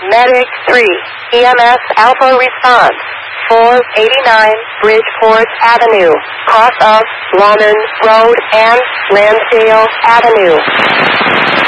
Medic 3, EMS Alpha response, 489 Bridgeport Avenue, cross of Lawman Road and Lansdale Avenue.